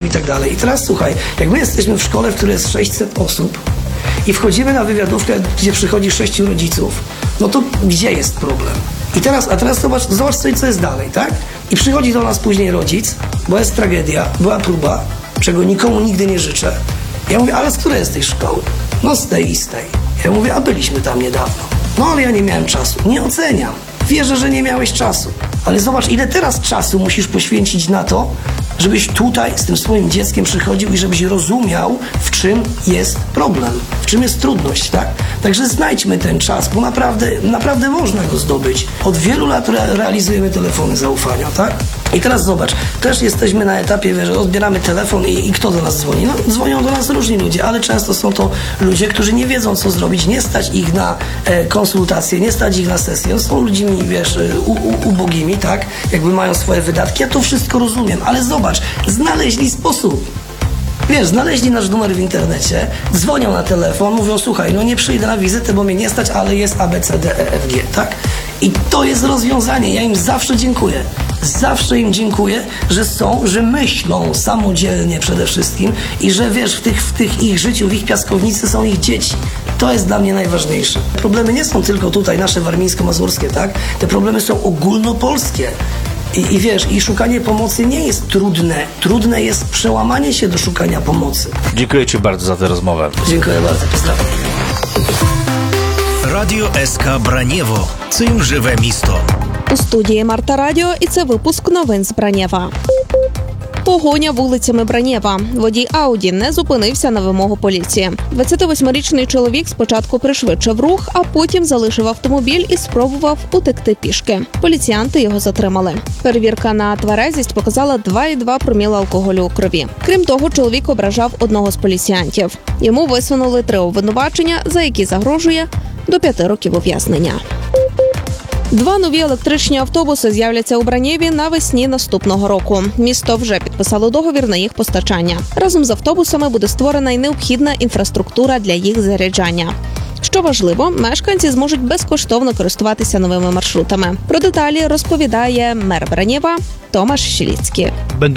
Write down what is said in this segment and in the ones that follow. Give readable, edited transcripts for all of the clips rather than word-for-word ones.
i tak dalej. I teraz słuchaj, jak my jesteśmy w szkole, w której jest 600 osób i wchodzimy na wywiadówkę, gdzie przychodzi 6 rodziców, no to gdzie jest problem? A teraz zobacz sobie, co jest dalej, tak? I przychodzi do nas później rodzic, bo jest tragedia, była próba, czego nikomu nigdy nie życzę. Ja mówię, ale z której jesteś szkoły? No z tej i z tej. Ja mówię, a byliśmy tam niedawno. No ale ja nie miałem czasu. Nie oceniam. Wierzę, że nie miałeś czasu. Ale zobacz, ile teraz czasu musisz poświęcić na to, żebyś tutaj z tym swoim dzieckiem przychodził i żebyś rozumiał, w czym jest problem, w czym jest trudność, tak? Także znajdźmy ten czas, bo naprawdę można go zdobyć. Od wielu lat realizujemy telefony zaufania, tak? I teraz zobacz, też jesteśmy na etapie, że odbieramy telefon i kto do nas dzwoni? No, dzwonią do nas różni ludzie, ale często są to ludzie, którzy nie wiedzą, co zrobić, nie stać ich na konsultacje, nie stać ich na sesję. Są ludźmi, ubogimi, tak? Jakby mają swoje wydatki, ja to wszystko rozumiem, ale zobacz, znaleźli sposób. Znaleźli nasz numer w internecie, dzwonią na telefon, mówią, słuchaj, no nie przyjdę na wizytę, bo mnie nie stać, ale jest A, B, C, D, E, F, G, tak? I to jest rozwiązanie, ja im zawsze dziękuję. Zawsze im dziękuję, że myślą samodzielnie przede wszystkim i że w tych ich życiu, w ich piaskownicy są ich dzieci. To jest dla mnie najważniejsze. Problemy nie są tylko tutaj nasze warmińsko-mazurskie, tak? Te problemy są ogólnopolskie. I szukanie pomocy nie jest trudne. Trudne jest przełamanie się do szukania pomocy. Dziękuję Ci bardzo za tę rozmowę. Dziękuję bardzo, pozdrawiam. Радіо СК Бранєво. Цим живе місто. У студії Марта Радіо, і це випуск новин з Бранєва. Погоня вулицями Бранєва. Водій Ауді не зупинився на вимогу поліції. 28-річний чоловік спочатку пришвидшив рух, а потім залишив автомобіль і спробував утекти пішки. Поліціянти його затримали. Перевірка на тверезість показала 2,2 проміла алкоголю у крові. Крім того, чоловік ображав одного з поліціянтів. Йому висунули 3 обвинувачення, за які загрожує до 5 років ув'язнення. 2 нові електричні автобуси з'являться у Бранєві навесні наступного року. Місто вже підписало договір на їх постачання. Разом з автобусами буде створена й необхідна інфраструктура для їх заряджання. Що важливо, мешканці зможуть безкоштовно користуватися новими маршрутами. Про деталі розповідає мер Бранєва Томаш Щеліцький.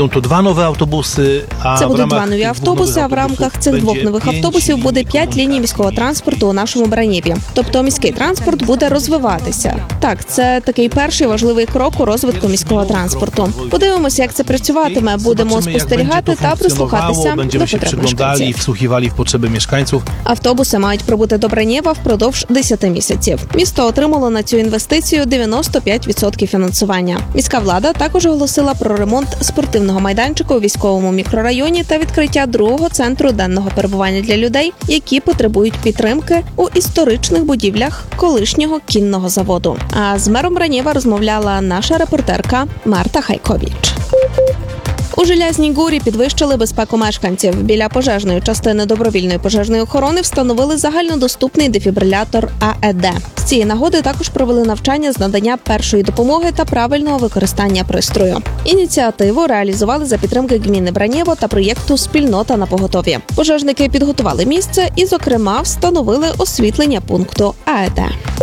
Це будуть 2 нові автобуси, а в рамках цих 2 нових автобусів буде 5 ліній міського транспорту у нашому Бранєві. Тобто міський транспорт буде розвиватися. Так, це такий перший важливий крок у розвитку міського транспорту. Подивимося, як це працюватиме, будемо спостерігати та прислухатися до потреб мешканців. Автобуси мають прибути до Бранєва впродовж 10 місяців. Місто отримало на цю інвестицію 95% фінансування. Міська влада також оголосила про ремонт спортивного майданчика у військовому мікрорайоні та відкриття 2-го центру денного перебування для людей, які потребують підтримки у історичних будівлях колишнього кінного заводу. А з мером Бранєва розмовляла наша репортерка Марта Хайковіч. У Желязній Горі підвищили безпеку мешканців. Біля пожежної частини добровільної пожежної охорони встановили загальнодоступний дефібрилятор АЕД. З цієї нагоди також провели навчання з надання першої допомоги та правильного використання пристрою. Ініціативу реалізували за підтримки гміни Бранєво та проєкту «Спільнота на поготові». Пожежники підготували місце і, зокрема, встановили освітлення пункту АЕД.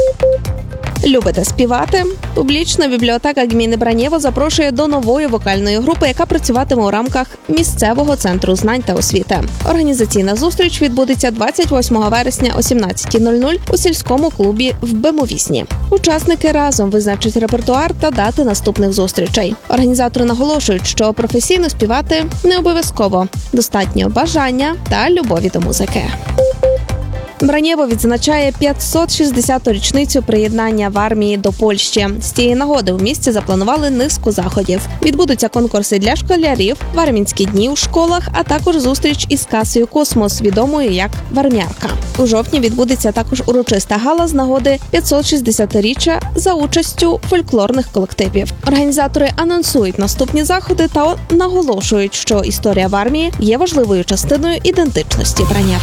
Любите співати? Публічна бібліотека гміни Бранєво запрошує до нової вокальної групи, яка працюватиме у рамках місцевого центру знань та освіти. Організаційна зустріч відбудеться 28 вересня о 17:00 у сільському клубі в Бемовісні. Учасники разом визначать репертуар та дати наступних зустрічей. Організатори наголошують, що професійно співати не обов'язково. Достатньо бажання та любові до музики. Бранєво відзначає 560-ту річницю приєднання Вармії до Польщі. З цієї нагоди в місті запланували низку заходів. Відбудуться конкурси для школярів, вармінські дні у школах, а також зустріч із касою «Космос», відомою як «Вармярка». У жовтні відбудеться також урочиста гала з нагоди 560-річчя за участю фольклорних колективів. Організатори анонсують наступні заходи та наголошують, що історія Вармії є важливою частиною ідентичності Бранєва.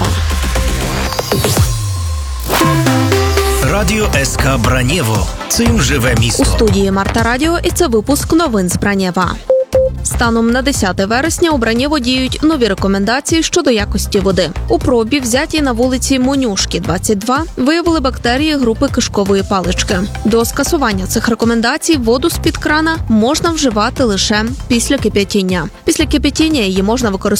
Радіо СК Бранєво. Цим живе місто. У студії Марта Радіо, і це випуск новин з Бранєва. Станом на 10 вересня у Бранєво діють нові рекомендації щодо якості води. У пробі, взятій на вулиці Монюшки, 22, виявили бактерії групи кишкової палички. До скасування цих рекомендацій воду з-під крана можна вживати лише після кип'ятіння. Після кип'ятіння її можна використовувати